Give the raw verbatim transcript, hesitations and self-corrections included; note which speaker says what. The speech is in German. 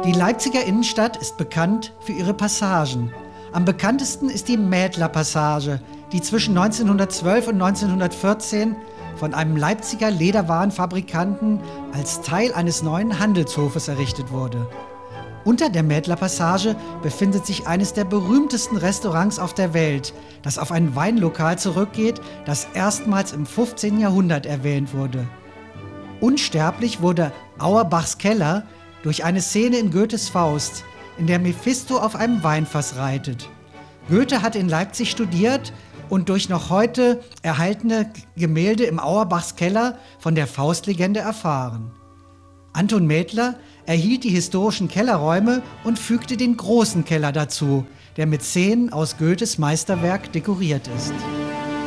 Speaker 1: Die Leipziger Innenstadt ist bekannt für ihre Passagen. Am bekanntesten ist die Mädler-Passage, die zwischen neunzehnhundertzwölf und neunzehnhundertvierzehn von einem Leipziger Lederwarenfabrikanten als Teil eines neuen Handelshofes errichtet wurde. Unter der Mädler-Passage befindet sich eines der berühmtesten Restaurants auf der Welt, das auf ein Weinlokal zurückgeht, das erstmals im fünfzehnten Jahrhundert erwähnt wurde. Unsterblich wurde Auerbachs Keller durch eine Szene in Goethes Faust, in der Mephisto auf einem Weinfass reitet. Goethe hat in Leipzig studiert und durch noch heute erhaltene Gemälde im Auerbachs Keller von der Faustlegende erfahren. Anton Mädler erhielt die historischen Kellerräume und fügte den großen Keller dazu, der mit Szenen aus Goethes Meisterwerk dekoriert ist.